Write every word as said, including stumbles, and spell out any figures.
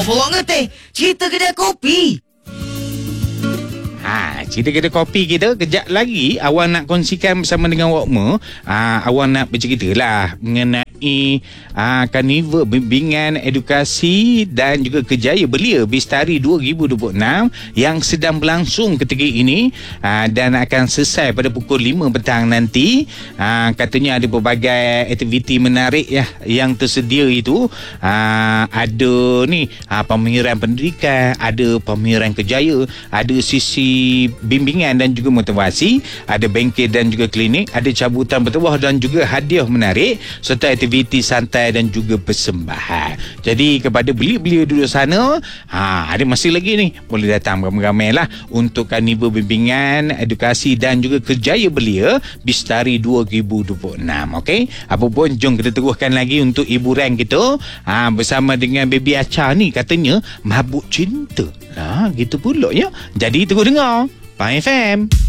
apa awak ngerti? Cerita kedai kopi. Ha, cerita kedai kopi kita kejap lagi awak nak kongsikan bersama dengan awak semua. Ha, awak nak bercerita lah mengenai ha, Karnival Bimbingan Edukasi dan juga Kerjaya Belia Bistari dua ribu dua puluh enam yang sedang berlangsung ketika ini ha, dan akan selesai pada pukul lima petang nanti. Ha, katanya ada pelbagai aktiviti menarik ya yang tersedia itu. Ha, ada ni ha, pameran pendidikan, ada pameran kerjaya, ada sisi bimbingan dan juga motivasi, ada bengkel dan juga klinik, ada cabutan bertuah dan juga hadiah menarik serta aktiviti santai dan juga persembahan. Jadi kepada belia-belia duduk sana, ha, ada masih lagi ni, boleh datang ramai-ramai lah untuk Karnival Bimbingan Edukasi dan juga Kerjaya Belia Bistari dua ribu dua puluh enam. Okey, apa pun jom kita teruskan lagi untuk hiburan kita ha, bersama dengan Baby Acha ni, katanya mabuk cinta. Ha, gitu pula ya. Jadi terus dengar Pai F M.